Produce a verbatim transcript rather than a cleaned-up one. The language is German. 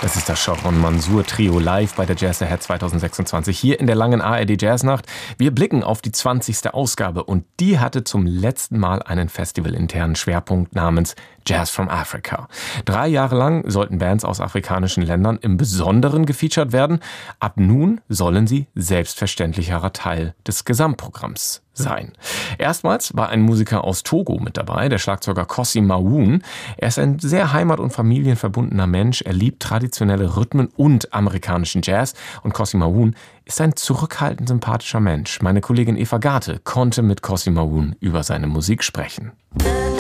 Das ist das Sharon Mansour Trio live bei der Jazz Ahead zwanzig sechsundzwanzig hier in der langen A R D Jazznacht. Wir blicken auf die zwanzigste Ausgabe und die hatte zum letzten Mal einen festivalinternen Schwerpunkt namens Jazz from Africa. Drei Jahre lang sollten Bands aus afrikanischen Ländern im Besonderen gefeatured werden. Ab nun sollen sie selbstverständlicherer Teil des Gesamtprogramms sein. Erstmals war ein Musiker aus Togo mit dabei, der Schlagzeuger Kossy Mawun. Er ist ein sehr heimat- und familienverbundener Mensch. Er liebt traditionelle Rhythmen und amerikanischen Jazz. Und Kossy Mawun ist ein zurückhaltend sympathischer Mensch. Meine Kollegin Eva Garte konnte mit Kossy Mawun über seine Musik sprechen.